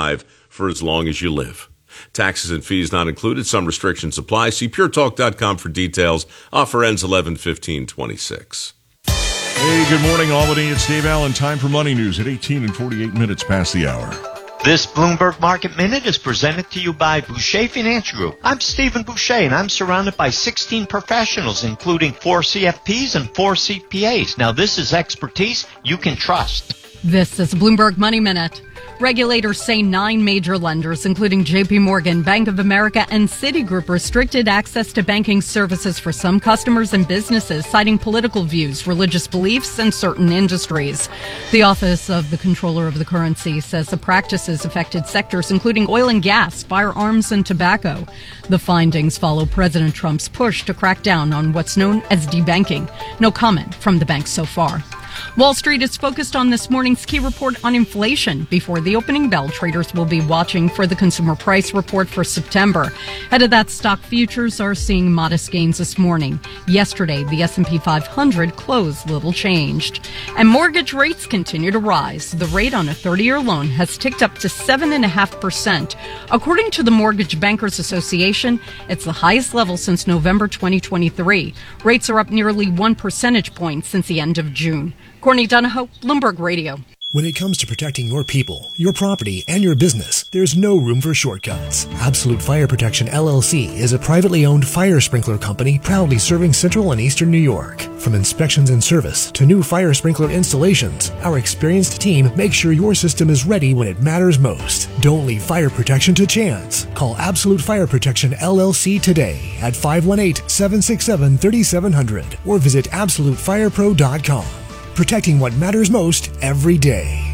drive for as long as you live. Taxes and fees not included. Some restrictions apply. See puretalk.com for details. Offer ends 11/15/26. Hey, good morning, Albany. It's Dave Allen. Time for Money News at 18 and 48 minutes past the hour. This Bloomberg Market Minute is presented to you by Boucher Financial Group. I'm Stephen Boucher, and I'm surrounded by 16 professionals, including 4 CFPs and 4 CPAs. Now, this is expertise you can trust. This is Bloomberg Money Minute. Regulators say 9 major lenders, including JP Morgan, Bank of America, and Citigroup, restricted access to banking services for some customers and businesses, citing political views, religious beliefs, and certain industries. The Office of the Comptroller of the Currency says the practices affected sectors including oil and gas, firearms, and tobacco. The findings follow President Trump's push to crack down on what's known as debanking. No comment from the bank so far. Wall Street is focused on this morning's key report on inflation. Before the opening bell, traders will be watching for the consumer price report for September. Ahead of that, stock futures are seeing modest gains this morning. Yesterday, the S&P 500 closed little changed. And mortgage rates continue to rise. The rate on a 30-year loan has ticked up to 7.5%. According to the Mortgage Bankers Association, it's the highest level since November 2023. Rates are up nearly 1 percentage point since the end of June. Courtney Donahoe, Bloomberg Radio. When it comes to protecting your people, your property, and your business, there's no room for shortcuts. Absolute Fire Protection LLC is a privately owned fire sprinkler company proudly serving Central and Eastern New York. From inspections and service to new fire sprinkler installations, our experienced team makes sure your system is ready when it matters most. Don't leave fire protection to chance. Call Absolute Fire Protection LLC today at 518-767-3700 or visit AbsoluteFirePro.com. Protecting what matters most every day.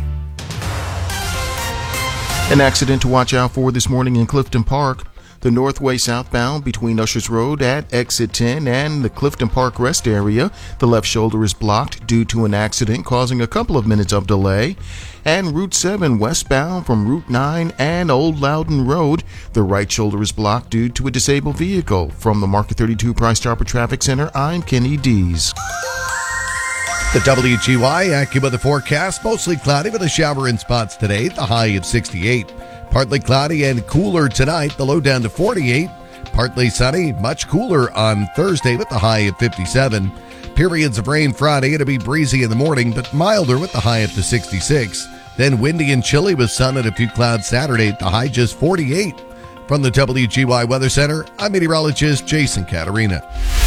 An accident to watch out for this morning in Clifton Park. The Northway southbound between Ushers Road at exit 10 and the Clifton Park rest area. The left shoulder is blocked due to an accident causing a couple of minutes of delay. And Route 7 westbound from Route 9 and Old Loudon Road. The right shoulder is blocked due to a disabled vehicle. From the Market 32 Price Chopper Traffic Center, I'm Kenny Dees. The WGY AccuWeather forecast, mostly cloudy with a shower in spots today, the high of 68. Partly cloudy and cooler tonight, the low down to 48. Partly sunny, much cooler on Thursday with the high of 57. Periods of rain Friday, it'll be breezy in the morning, but milder with the high up to 66. Then windy and chilly with sun and a few clouds Saturday, the high just 48. From the WGY Weather Center, I'm meteorologist Jason Caterina.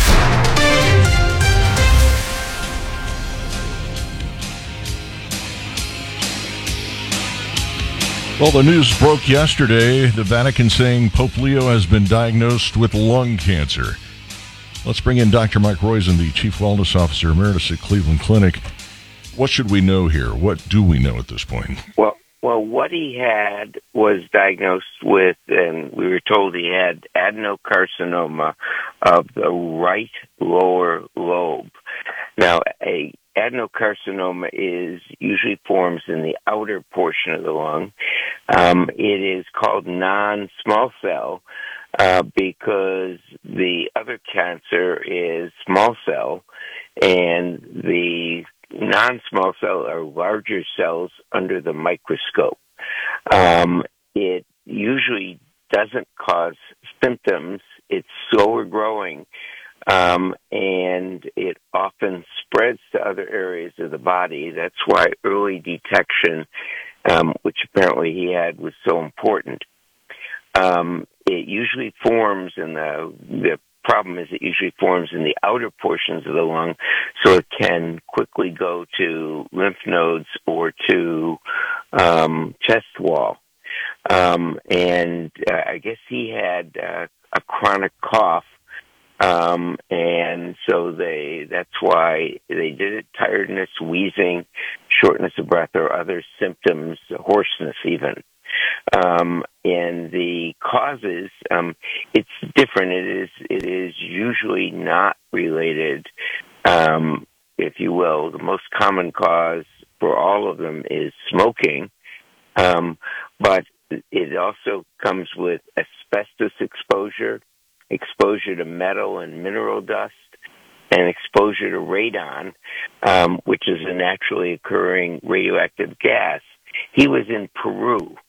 Well, the news broke yesterday. The Vatican saying Pope Leo has been diagnosed with lung cancer. Let's bring in Dr. Mike Roizen, the Chief Wellness Officer Emeritus at Cleveland Clinic. What should we know here? What do we know at this point? Well, what he had was diagnosed with, and we were told he had adenocarcinoma of the right lower lobe. Now, a adenocarcinoma usually forms in the outer portion of the lung. It is called non-small cell because the other cancer is small cell, and the non-small cell are larger cells under the microscope. It usually doesn't cause symptoms. It's slower growing. And it often spreads to other areas of the body. That's why early detection, which apparently he had, was so important. It usually forms the problem is it usually forms in the outer portions of the lung, so it can quickly go to lymph nodes or to chest wall. And I guess he had a chronic cough. And so that's why they did it. Tiredness, wheezing, shortness of breath, or other symptoms, hoarseness even. And the causes, it's different. It is usually not related, if you will. The most common cause for all of them is smoking. But it also comes with asbestos exposure to metal and mineral dust, and exposure to radon, which is a naturally occurring radioactive gas. He was in Peru,